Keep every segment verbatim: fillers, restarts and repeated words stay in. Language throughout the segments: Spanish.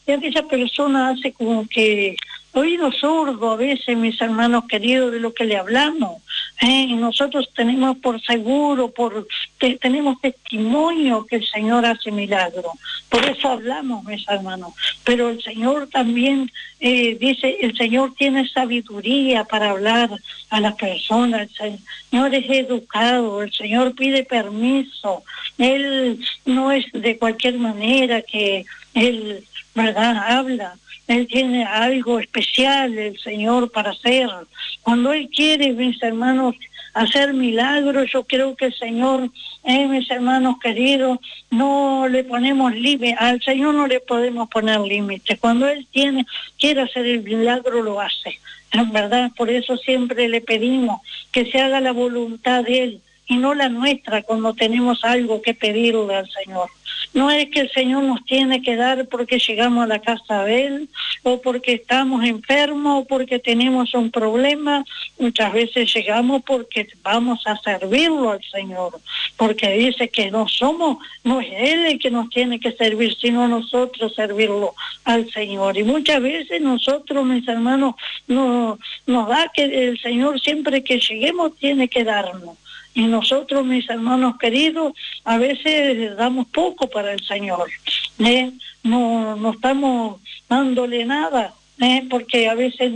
y aquella persona hace como que oído sordo a veces, mis hermanos queridos, de lo que le hablamos. ¿eh? Y nosotros tenemos por seguro, por te, tenemos testimonio que el Señor hace milagros. Por eso hablamos, mis hermanos. Pero el Señor también eh, dice, el Señor tiene sabiduría para hablar a las personas. El Señor es educado, el Señor pide permiso. Él no es de cualquier manera que Él, ¿verdad?, habla. Él tiene algo especial, el Señor, para hacer. Cuando Él quiere, mis hermanos, hacer milagros, yo creo que el Señor, eh, mis hermanos queridos, no le ponemos límite. Al Señor no le podemos poner límites. Cuando Él tiene, quiere hacer el milagro, lo hace. En verdad, por eso siempre le pedimos que se haga la voluntad de Él y no la nuestra cuando tenemos algo que pedirle al Señor. No es que el Señor nos tiene que dar porque llegamos a la casa de Él, o porque estamos enfermos, o porque tenemos un problema. Muchas veces llegamos porque vamos a servirlo al Señor, porque dice que no somos, no es Él el que nos tiene que servir, sino nosotros servirlo al Señor. Y muchas veces nosotros, mis hermanos, no, nos da que el Señor siempre que lleguemos tiene que darnos. Y nosotros, mis hermanos queridos, a veces damos poco para el Señor, ¿eh? no, no estamos dándole nada, ¿eh? porque a veces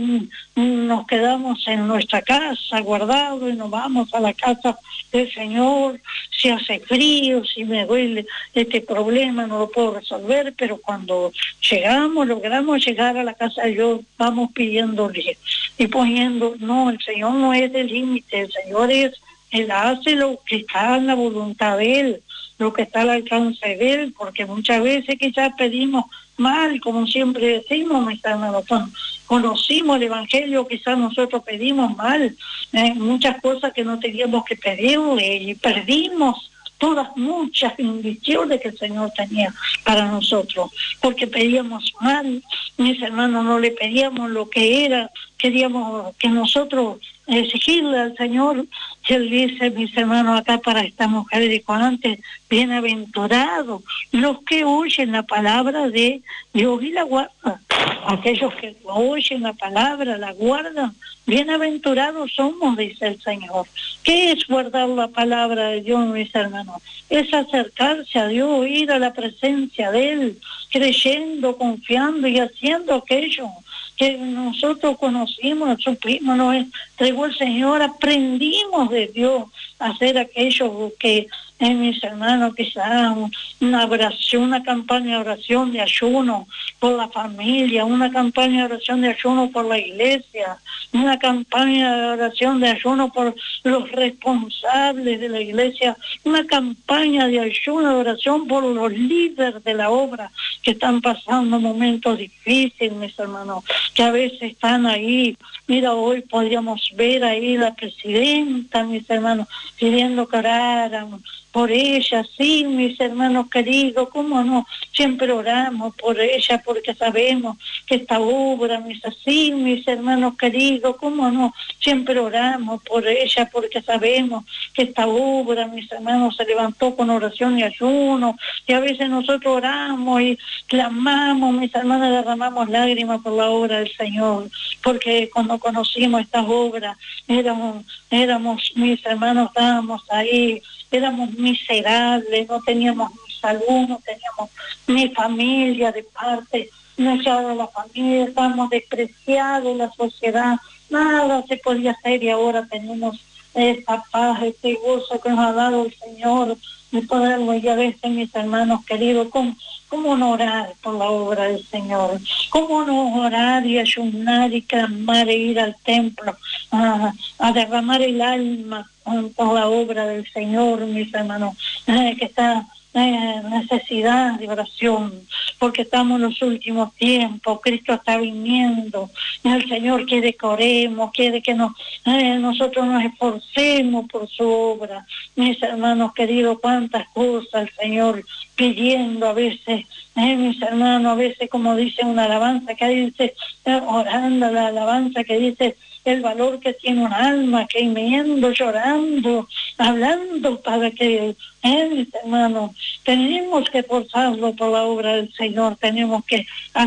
nos quedamos en nuestra casa guardados y nos vamos a la casa del Señor. Si hace frío, si me duele este problema, no lo puedo resolver, pero cuando llegamos, logramos llegar a la casa de Dios, vamos pidiéndole y poniendo, no, el Señor no es de límite, el Señor es Él hace lo que está en la voluntad de Él, lo que está al alcance de Él, porque muchas veces quizás pedimos mal, como siempre decimos, mis hermanos, conocimos el Evangelio, quizás nosotros pedimos mal, eh, muchas cosas que no teníamos que pedirle y perdimos todas muchas bendiciones que el Señor tenía para nosotros, porque pedíamos mal, mis hermanos, no le pedíamos lo que era, queríamos que nosotros exigirle al Señor. Él dice, mis hermanos, acá para esta mujer, dijo antes, bienaventurados los que oyen la palabra de Dios y la guardan. Aquellos que oyen la palabra, la guardan, bienaventurados somos, dice el Señor. ¿Qué es guardar la palabra de Dios, mis hermanos? Es acercarse a Dios, ir a la presencia de Él, creyendo, confiando y haciendo aquello que nosotros conocimos, supimos, nos entregó el Señor, aprendimos de Dios a hacer aquello que, eh, mis hermanos, quizás una oración, una campaña de oración de ayuno por la familia, una campaña de oración de ayuno por la iglesia, una campaña de oración de ayuno por los responsables de la iglesia, una campaña de ayuno de oración por los líderes de la obra que están pasando momentos difíciles, mis hermanos, que a veces están ahí. Mira, hoy podríamos ver ahí la presidenta, mis hermanos, pidiendo que oraran por ella, sí, mis hermanos queridos, cómo no, siempre oramos por ella porque sabemos que esta obra, mis así, mis hermanos queridos, cómo no, siempre oramos por ella porque sabemos que esta obra, mis hermanos, se levantó con oración y ayuno, y a veces nosotros oramos y clamamos, mis hermanos, derramamos lágrimas por la obra del Señor, porque cuando conocimos estas obras, éramos, éramos, mis hermanos, estábamos ahí, éramos miserables, no teníamos ni salud, no teníamos ni familia de parte, no llegaba la familia, estábamos despreciados en la sociedad, nada se podía hacer y ahora tenemos esta paz, este gozo que nos ha dado el Señor, de poderlo, y a veces, mis hermanos queridos, ¿cómo, cómo no orar por la obra del Señor? ¿Cómo no orar y ayunar y clamar e ir al templo a, a derramar el alma por la obra del Señor, mis hermanos, eh, que está eh, necesidad de oración, porque estamos en los últimos tiempos, Cristo está viniendo, y el Señor quiere que oremos, quiere que nos, eh, nosotros nos esforcemos por su obra, mis hermanos queridos, cuántas cosas el Señor pidiendo a veces, eh, mis hermanos, a veces como dice una alabanza que dice, eh, orando la alabanza que dice, el valor que tiene un alma, que gimiendo, llorando, hablando para que, eh, mis hermanos, tenemos que forzarlo por la obra del Señor, tenemos que